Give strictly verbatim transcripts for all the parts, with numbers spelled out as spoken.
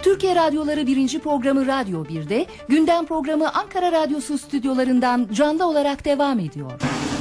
Türkiye Radyoları birinci programı Radyo bir'de, gündem programı Ankara Radyosu stüdyolarından canlı olarak devam ediyor.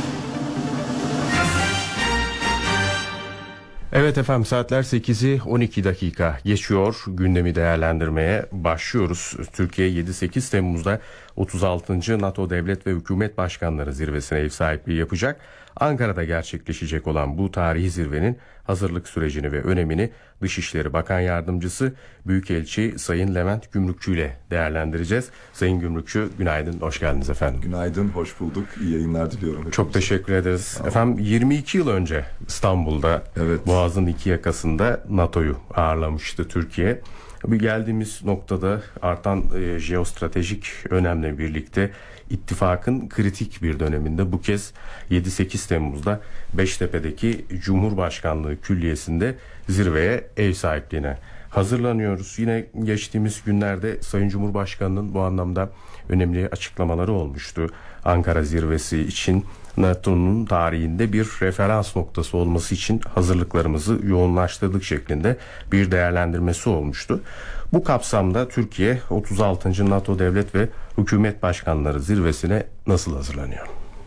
Evet efendim, saatler sekizi on iki dakika geçiyor. Gündemi değerlendirmeye başlıyoruz. Türkiye yedi sekiz Temmuz'da otuz altıncı NATO Devlet ve Hükümet Başkanları Zirvesi'ne ev sahipliği yapacak. Ankara'da gerçekleşecek olan bu tarihi zirvenin hazırlık sürecini ve önemini Dışişleri Bakan Yardımcısı Büyükelçi Sayın Levent Gümrükçü ile değerlendireceğiz. Sayın Gümrükçü, günaydın, hoş geldiniz efendim. Günaydın, hoş bulduk. İyi yayınlar diliyorum. Hepimize. Çok teşekkür ederiz. Efendim, yirmi iki yıl önce İstanbul'da, evet, Boğaz'ın iki yakasında NATO'yu ağırlamıştı Türkiye. Bir geldiğimiz noktada artan e, jeostratejik önemle birlikte ittifakın kritik bir döneminde bu kez yedi sekiz Temmuz'da Beştepe'deki Cumhurbaşkanlığı Külliyesi'nde zirveye ev sahipliğine hazırlanıyoruz. Yine geçtiğimiz günlerde Sayın Cumhurbaşkanı'nın bu anlamda önemli açıklamaları olmuştu. Ankara zirvesi için NATO'nun tarihinde bir referans noktası olması için hazırlıklarımızı yoğunlaştırdık şeklinde bir değerlendirmesi olmuştu. Bu kapsamda Türkiye otuz altıncı NATO Devlet ve Hükümet Başkanları Zirvesi'ne nasıl hazırlanıyor?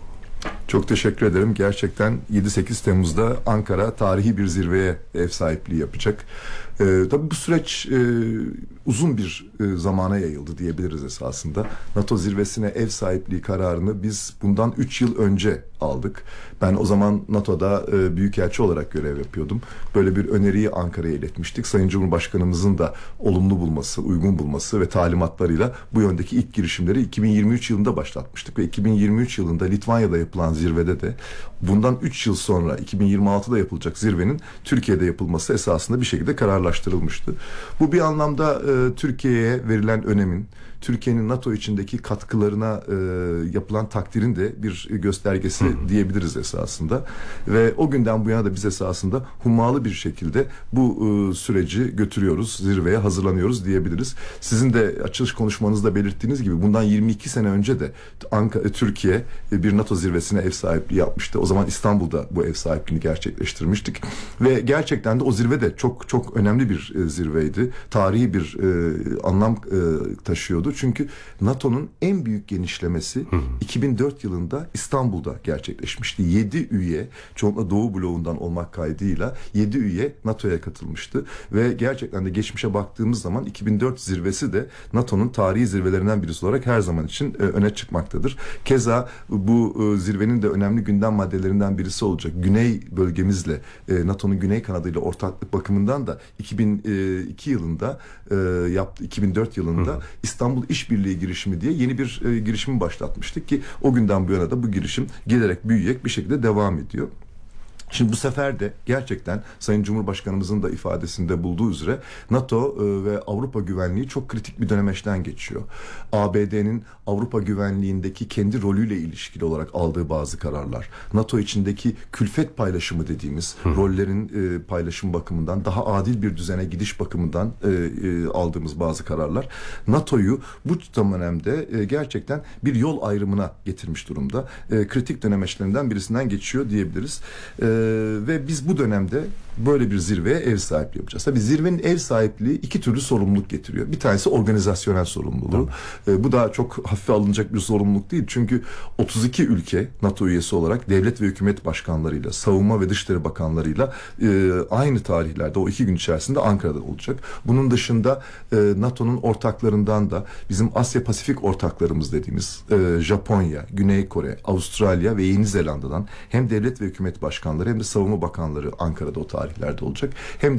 Çok teşekkür ederim. Gerçekten yedi sekiz Temmuz'da Ankara tarihi bir zirveye ev sahipliği yapacak. Ee, tabii bu süreç e, uzun bir e, zamana yayıldı diyebiliriz esasında. NATO zirvesine ev sahipliği kararını biz bundan üç yıl önce aldık. Ben o zaman NATO'da e, büyükelçi olarak görev yapıyordum. Böyle bir öneriyi Ankara'ya iletmiştik. Sayın Cumhurbaşkanımızın da olumlu bulması, uygun bulması ve talimatlarıyla bu yöndeki ilk girişimleri iki bin yirmi üç yılında başlatmıştık. Ve iki bin yirmi üç yılında Litvanya'da yapılan zirvede de bundan üç yıl sonra iki bin yirmi altıda yapılacak zirvenin Türkiye'de yapılması esasında bir şekilde kararlaştırılmıştı. Bu bir anlamda e, Türkiye'ye verilen önemin, Türkiye'nin NATO içindeki katkılarına e, yapılan takdirin de bir göstergesi Hı. diyebiliriz esasında. Ve o günden bu yana da biz esasında hummalı bir şekilde bu e, süreci götürüyoruz, zirveye hazırlanıyoruz diyebiliriz. Sizin de açılış konuşmanızda belirttiğiniz gibi bundan yirmi iki sene önce de Ankara, Türkiye bir NATO zirvesine ev sahipliği yapmıştı. O zaman İstanbul'da bu ev sahipliğini gerçekleştirmiştik. Ve gerçekten de o zirve de çok çok önemli bir e, zirveydi. Tarihi bir e, anlam e, taşıyordu. Çünkü NATO'nun en büyük genişlemesi hı hı. iki bin dört yılında İstanbul'da gerçekleşmişti. yedi üye, çoğunlukla Doğu bloğundan olmak kaydıyla yedi üye NATO'ya katılmıştı. Ve gerçekten de geçmişe baktığımız zaman iki bin dört zirvesi de NATO'nun tarihi zirvelerinden birisi olarak her zaman için e, öne çıkmaktadır. Keza bu e, zirvenin de önemli gündem maddelerinden birisi olacak. Güney bölgemizle, e, NATO'nun güney kanadıyla ortaklık bakımından da iki bin iki yılında e, yaptı, iki bin dört yılında hı. İstanbul İşbirliği girişimi diye yeni bir e, girişimi başlatmıştık ki o günden bu yana da bu girişim giderek büyüyerek bir şekilde devam ediyor. Şimdi bu sefer de gerçekten Sayın Cumhurbaşkanımızın da ifadesinde bulduğu üzere NATO e, ve Avrupa güvenliği çok kritik bir dönemeçten geçiyor. A B D'nin Avrupa güvenliğindeki kendi rolüyle ilişkili olarak aldığı bazı kararlar, NATO içindeki külfet paylaşımı dediğimiz Hı. rollerin e, paylaşım bakımından daha adil bir düzene gidiş bakımından e, e, aldığımız bazı kararlar NATO'yu bu dönemde e, gerçekten bir yol ayrımına getirmiş durumda. E, kritik dönemeçlerinden birisinden geçiyor diyebiliriz. E, ve biz bu dönemde böyle bir zirveye ev sahipliği yapacağız. Tabii zirvenin ev sahipliği iki türlü sorumluluk getiriyor. Bir tanesi organizasyonel sorumluluğu. E, bu da çok hafife alınacak bir sorumluluk değil. Çünkü otuz iki ülke NATO üyesi olarak devlet ve hükümet başkanlarıyla, savunma ve dışişleri bakanlarıyla e, aynı tarihlerde o iki gün içerisinde Ankara'da olacak. Bunun dışında e, NATO'nun ortaklarından da bizim Asya Pasifik ortaklarımız dediğimiz e, Japonya, Güney Kore, Avustralya ve Yeni Zelanda'dan hem devlet ve hükümet başkanları hem de savunma bakanları Ankara'da o tarihlerde olacak. Hem